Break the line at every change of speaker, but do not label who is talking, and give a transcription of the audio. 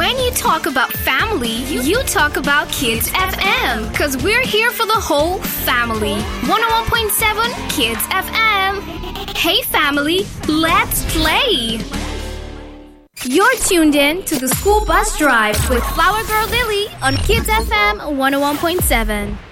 When you talk about family, you talk about Kids FM. Because we're here for the whole family. 101.7 Kids FM. Hey family, let's play. You're tuned in to the School Bus Drive with Flower Girl Lily on Kids FM 101.7.